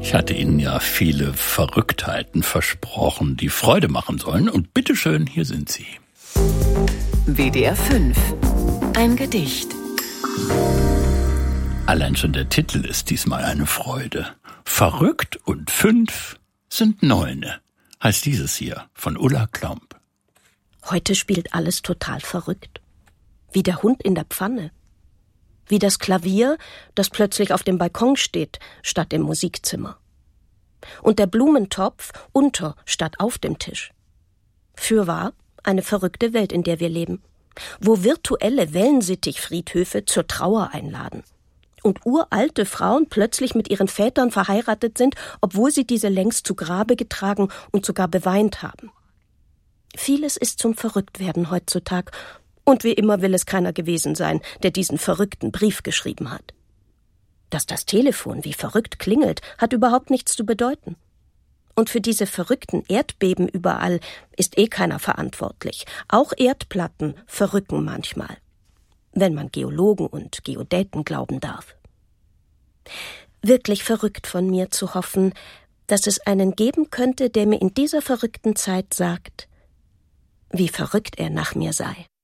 Ich hatte Ihnen ja viele Verrücktheiten versprochen, die Freude machen sollen. Und bitteschön, hier sind sie. WDR 5. Ein Gedicht. Allein schon der Titel ist diesmal eine Freude. Verrückt und 5 sind 9, heißt dieses hier von Ulla Klomp. Heute spielt alles total verrückt. Wie der Hund in der Pfanne. Wie das Klavier, das plötzlich auf dem Balkon steht, statt im Musikzimmer. Und der Blumentopf unter statt auf dem Tisch. Fürwahr, eine verrückte Welt, in der wir leben. Wo virtuelle Wellensittichfriedhöfe zur Trauer einladen. Und uralte Frauen plötzlich mit ihren Vätern verheiratet sind, obwohl sie diese längst zu Grabe getragen und sogar beweint haben. Vieles ist zum Verrücktwerden heutzutage. Und wie immer will es keiner gewesen sein, der diesen verrückten Brief geschrieben hat. Dass das Telefon wie verrückt klingelt, hat überhaupt nichts zu bedeuten. Und für diese verrückten Erdbeben überall ist keiner verantwortlich. Auch Erdplatten verrücken manchmal. Wenn man Geologen und Geodäten glauben darf. Wirklich verrückt von mir zu hoffen, dass es einen geben könnte, der mir in dieser verrückten Zeit sagt, wie verrückt er nach mir sei.